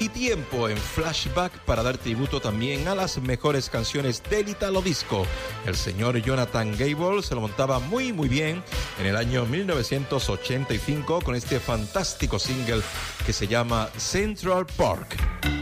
y tiempo en Flashback para dar tributo también a las mejores canciones del Italo Disco. El señor Jonathan Gable se lo montaba muy bien en el año 1985 con este fantástico single que se llama Central Park.